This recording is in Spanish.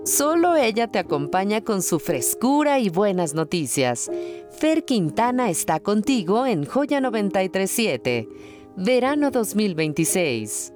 Solo ella te acompaña con su frescura y buenas noticias. Fer Quintana está contigo en Joya 937, verano 2026.